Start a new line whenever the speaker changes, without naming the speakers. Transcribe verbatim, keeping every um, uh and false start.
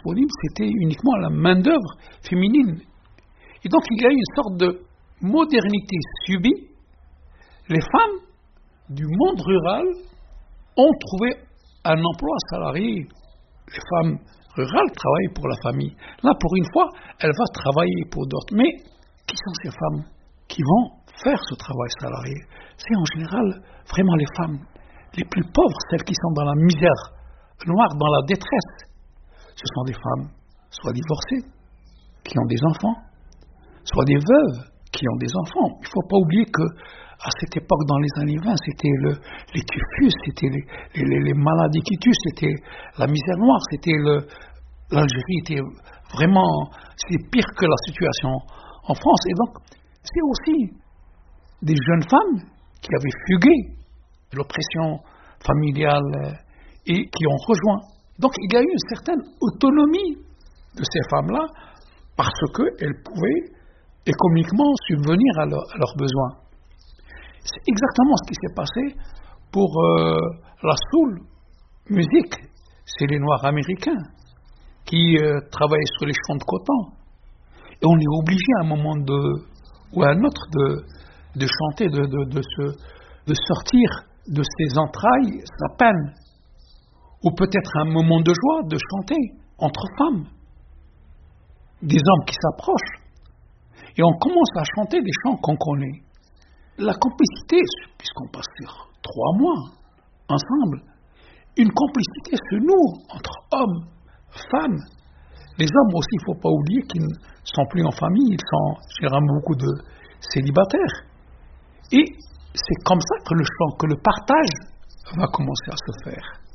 disponible, c'était uniquement la main-d'œuvre féminine. Et donc, il y a eu une sorte de modernité subie. Les femmes du monde rural ont trouvé un emploi salarié. Les femmes rurales travaillent pour la famille. Là, pour une fois, elles vont travailler pour d'autres. Mais qui sont ces femmes qui vont faire ce travail salarié? C'est en général vraiment les femmes les plus pauvres, celles qui sont dans la misère noire, dans la détresse. Ce sont des femmes soit divorcées, qui ont des enfants, soit des veuves qui ont des enfants. Il ne faut pas oublier que à cette époque, dans les années vingt, c'était le, les typhus, c'était les, les, les maladies qui tuent, c'était la misère noire, c'était le, l'Algérie était vraiment, c'est pire que la situation en France. Et donc, c'est aussi des jeunes femmes qui avaient fugué de l'oppression familiale et qui ont rejoint. Donc, il y a eu une certaine autonomie de ces femmes-là parce qu'elles pouvaient économiquement subvenir à, leur, à leurs besoins. C'est exactement ce qui s'est passé pour euh, la soul musique. C'est les Noirs américains qui euh, travaillaient sur les champs de coton. Et on est obligé à un moment de, ou à un autre de, de chanter, de, de, de, se, de sortir de ses entrailles sa peine. Ou peut-être à un moment de joie de chanter entre femmes. Des hommes qui s'approchent. Et on commence à chanter des chants qu'on connaît. La complicité, puisqu'on passe sur trois mois ensemble, une complicité se noue entre hommes, femmes. Les hommes aussi, il ne faut pas oublier qu'ils ne sont plus en famille, ils sont généralement beaucoup de célibataires. Et c'est comme ça que le chant, que le partage va commencer à se faire.